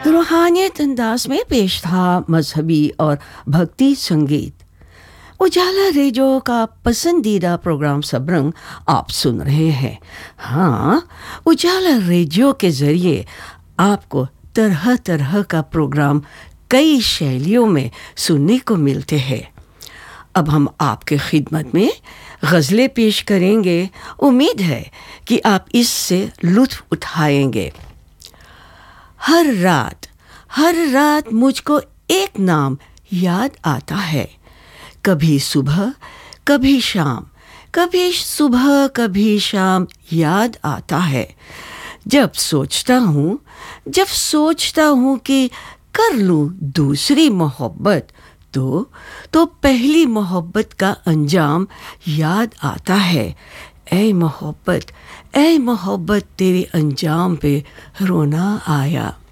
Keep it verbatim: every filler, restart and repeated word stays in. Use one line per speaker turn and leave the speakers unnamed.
रूहानियत अंदाज में पेश था मजहबी और भक्ति संगीत। उजाला रेडियो का पसंदीदा प्रोग्राम सबरंग आप सुन रहे हैं। हाँ, उजाला रेडियो के ज़रिए आपको तरह तरह का प्रोग्राम कई शैलियों में सुनने को मिलते हैं। अब हम आपके खिदमत में गज़लें पेश करेंगे। उम्मीद है कि आप इससे लुत्फ़ उठाएंगे। हर रात हर रात मुझको एक नाम याद आता है, कभी सुबह कभी शाम, कभी सुबह कभी शाम याद आता है। जब सोचता हूँ जब सोचता हूँ कि कर लूँ दूसरी मोहब्बत, तो तो पहली मोहब्बत का अंजाम याद आता है। ऐ मोहब्बत ऐ मोहब्बत तेरे अंजाम पे रोना आया।